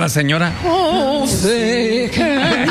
la señora. Oh, sé que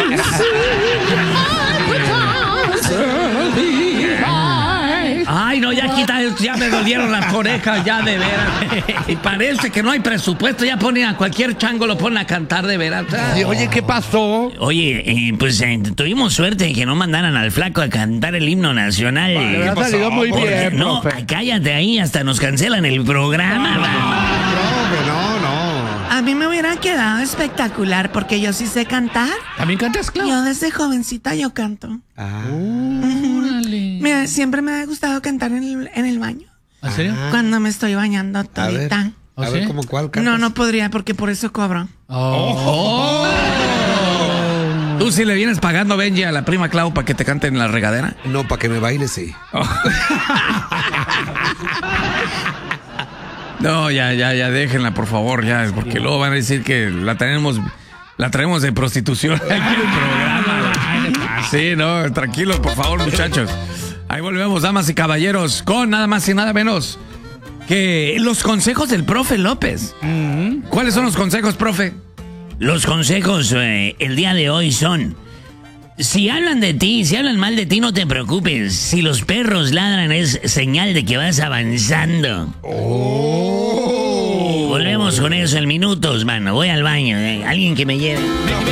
Ay, no, ya quita, ya me dolieron las orejas, ya de veras. Y parece que no hay presupuesto, ya ponen a cualquier chango, lo ponen a cantar de veras. Sí, oye, ¿qué pasó? Oye, tuvimos suerte de que no mandaran al flaco a cantar el himno nacional. Le ha salido muy bien, No, profe. cállate ahí, hasta nos cancelan el programa. Profe, no. A mí me hubiera quedado espectacular porque yo sí sé cantar. ¿También cantas, Clau? Yo desde jovencita yo canto. Órale. Mira, siempre me ha gustado cantar en el baño. ¿En serio? Cuando me estoy bañando todita. ¿Oh, A ver, sí? ¿cómo cuál cantas? No podría porque por eso cobro. Oh. ¿Tú sí le vienes pagando, Benji, a la prima Clau para que te cante en la regadera? No, para que me baile, sí. No, ya, déjenla, por favor, ya, porque luego van a decir que la traemos de prostitución aquí en el programa. Sí, no, tranquilos, por favor, muchachos. Ahí volvemos, damas y caballeros, con nada más y nada menos que los consejos del profe López. ¿Cuáles son los consejos, profe? Los consejos el día de hoy son: si hablan de ti, si hablan mal de ti, no te preocupes. Si los perros ladran es señal de que vas avanzando. Volvemos con eso en minutos, mano. Voy al baño. Alguien que me lleve.